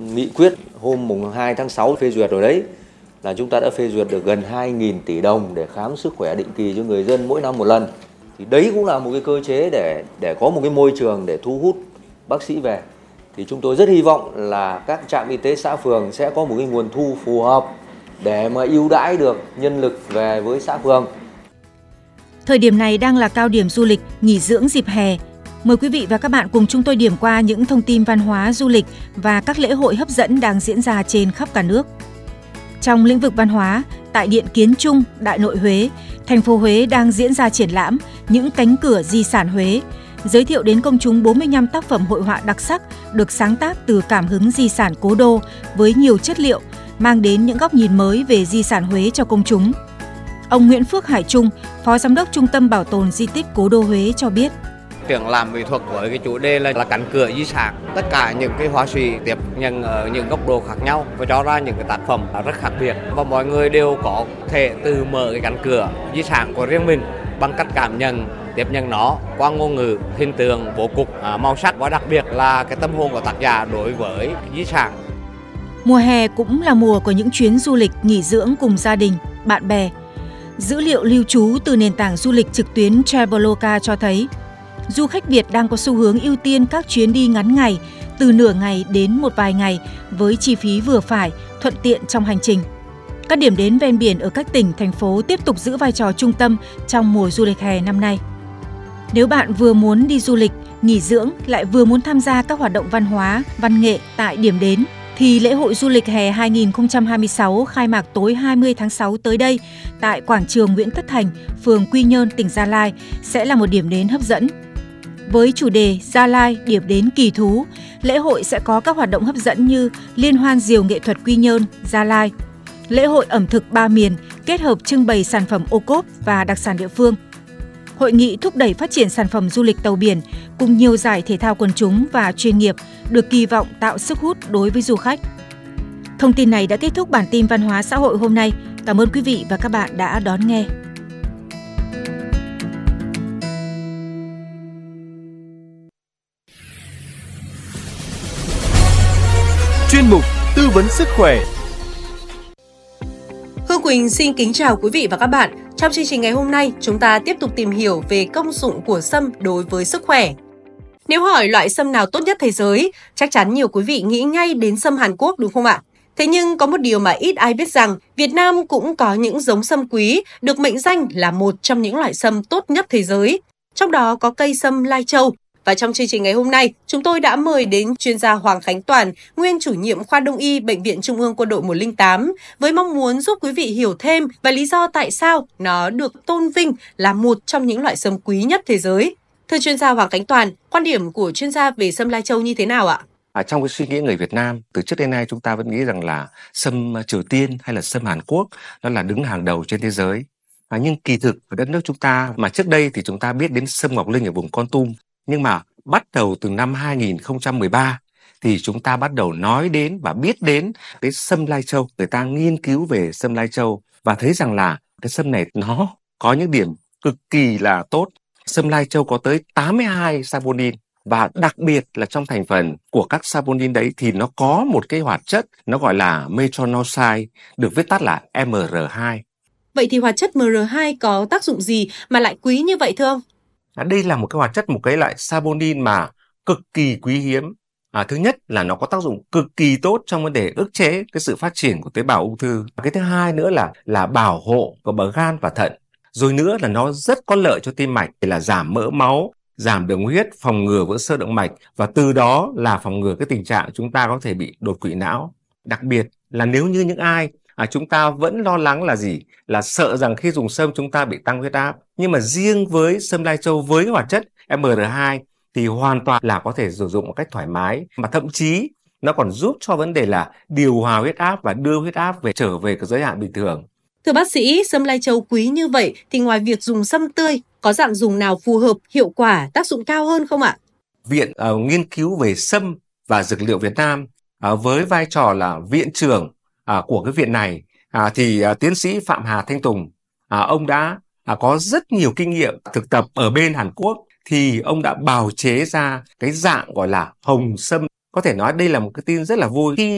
nghị quyết hôm mùng 2 tháng 6 phê duyệt rồi đấy, là chúng ta đã phê duyệt được gần 2.000 tỷ đồng để khám sức khỏe định kỳ cho người dân mỗi năm một lần. Thì đấy cũng là một cái cơ chế để có một cái môi trường để thu hút bác sĩ về. Thì chúng tôi rất hy vọng là các trạm y tế xã phường sẽ có một cái nguồn thu phù hợp để mà ưu đãi được nhân lực về với xã phường. Thời điểm này đang là cao điểm du lịch, nghỉ dưỡng dịp hè. Mời quý vị và các bạn cùng chúng tôi điểm qua những thông tin văn hóa, du lịch và các lễ hội hấp dẫn đang diễn ra trên khắp cả nước. Trong lĩnh vực văn hóa, tại Điện Kiến Trung, Đại Nội Huế, thành phố Huế đang diễn ra triển lãm Những cánh cửa di sản Huế, giới thiệu đến công chúng 45 tác phẩm hội họa đặc sắc được sáng tác từ cảm hứng di sản cố đô với nhiều chất liệu, mang đến những góc nhìn mới về di sản Huế cho công chúng. Ông Nguyễn Phước Hải Trung, Phó Giám đốc Trung tâm Bảo tồn Di tích Cố đô Huế cho biết. Triển lãm mỹ thuật với cái chủ đề là cánh cửa di sản. Tất cả những cái họa sĩ tiếp nhận ở những góc độ khác nhau và cho ra những cái tác phẩm rất khác biệt. Và mọi người đều có thể từ mở cái cánh cửa di sản của riêng mình bằng cách cảm nhận, tiếp nhận nó qua ngôn ngữ, hình tượng, bố cục, màu sắc và đặc biệt là cái tâm hồn của tác giả đối với di sản. Mùa hè cũng là mùa của những chuyến du lịch nghỉ dưỡng cùng gia đình, bạn bè. Dữ liệu lưu trú từ nền tảng du lịch trực tuyến Traveloka cho thấy du khách Việt đang có xu hướng ưu tiên các chuyến đi ngắn ngày, từ nửa ngày đến một vài ngày với chi phí vừa phải, thuận tiện trong hành trình. Các điểm đến ven biển ở các tỉnh, thành phố tiếp tục giữ vai trò trung tâm trong mùa du lịch hè năm nay. Nếu bạn vừa muốn đi du lịch, nghỉ dưỡng lại vừa muốn tham gia các hoạt động văn hóa, văn nghệ tại điểm đến, thì lễ hội du lịch hè 2026 khai mạc tối 20 tháng 6 tới đây tại quảng trường Nguyễn Tất Thành, phường Quy Nhơn, tỉnh Gia Lai sẽ là một điểm đến hấp dẫn. Với chủ đề Gia Lai, điểm đến kỳ thú, lễ hội sẽ có các hoạt động hấp dẫn như Liên hoan diều nghệ thuật Quy Nhơn, Gia Lai, lễ hội ẩm thực ba miền kết hợp trưng bày sản phẩm ô cốp và đặc sản địa phương, hội nghị thúc đẩy phát triển sản phẩm du lịch tàu biển cùng nhiều giải thể thao quần chúng và chuyên nghiệp được kỳ vọng tạo sức hút đối với du khách. Thông tin này đã kết thúc bản tin văn hóa xã hội hôm nay. Cảm ơn quý vị và các bạn đã đón nghe. Chuyên mục tư vấn sức khỏe. Hương Quỳnh xin kính chào quý vị và các bạn. Trong chương trình ngày hôm nay, chúng ta tiếp tục tìm hiểu về công dụng của sâm đối với sức khỏe. Nếu hỏi loại sâm nào tốt nhất thế giới, chắc chắn nhiều quý vị nghĩ ngay đến sâm Hàn Quốc đúng không ạ? Thế nhưng có một điều mà ít ai biết rằng Việt Nam cũng có những giống sâm quý được mệnh danh là một trong những loại sâm tốt nhất thế giới. Trong đó có cây sâm Lai Châu. Và trong chương trình ngày hôm nay, chúng tôi đã mời đến chuyên gia Hoàng Khánh Toàn, nguyên chủ nhiệm khoa Đông y Bệnh viện Trung ương Quân đội 108, với mong muốn giúp quý vị hiểu thêm về lý do tại sao nó được tôn vinh là một trong những loại sâm quý nhất thế giới. Thưa chuyên gia Hoàng Khánh Toàn, quan điểm của chuyên gia về sâm Lai Châu như thế nào ạ? Trong cái suy nghĩ người Việt Nam, từ trước đến nay chúng ta vẫn nghĩ rằng là sâm Triều Tiên hay là sâm Hàn Quốc nó là đứng hàng đầu trên thế giới. Nhưng kỳ thực ở đất nước chúng ta, mà trước đây thì chúng ta biết đến sâm Ngọc Linh ở vùng Kon Tum, nhưng mà bắt đầu từ năm 2013 thì chúng ta bắt đầu nói đến và biết đến cái sâm Lai Châu. Người ta nghiên cứu về sâm Lai Châu và thấy rằng là cái sâm này nó có những điểm cực kỳ là tốt. Sâm Lai Châu có tới 82 saponin và đặc biệt là trong thành phần của các saponin đấy thì nó có một cái hoạt chất nó gọi là metronidazole, được viết tắt là MR2. Vậy thì hoạt chất MR2 có tác dụng gì mà lại quý như vậy thưa ông? Đây là một cái hoạt chất, một cái loại saponin mà cực kỳ quý hiếm. Thứ nhất là nó có tác dụng cực kỳ tốt trong vấn đề ức chế cái sự phát triển của tế bào ung thư. Cái thứ hai nữa là bảo hộ của gan và thận. Rồi nữa là nó rất có lợi cho tim mạch, là giảm mỡ máu, giảm đường huyết, phòng ngừa vỡ xơ động mạch và từ đó là phòng ngừa cái tình trạng chúng ta có thể bị đột quỵ não. Đặc biệt là nếu như những ai chúng ta vẫn lo lắng là gì? Là sợ rằng khi dùng sâm chúng ta bị tăng huyết áp. Nhưng mà riêng với sâm Lai Châu với hoạt chất MR2 thì hoàn toàn là có thể sử dụng một cách thoải mái. Mà thậm chí nó còn giúp cho vấn đề là điều hòa huyết áp và đưa huyết áp trở về cái giới hạn bình thường. Thưa bác sĩ, sâm Lai Châu quý như vậy thì ngoài việc dùng sâm tươi, có dạng dùng nào phù hợp, hiệu quả, tác dụng cao hơn không ạ? Viện nghiên cứu về sâm và dược liệu Việt Nam với vai trò là viện trưởng của cái viện này thì tiến sĩ Phạm Hà Thanh Tùng, ông đã có rất nhiều kinh nghiệm thực tập ở bên Hàn Quốc, thì ông đã bào chế ra cái dạng gọi là hồng sâm. Có thể nói đây là một cái tin rất là vui khi